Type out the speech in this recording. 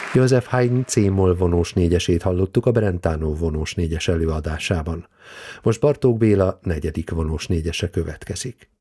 József Haydn C-moll vonós négyesét hallottuk a Brentano vonós négyes előadásában. Most Bartók Béla negyedik vonós négyese következik.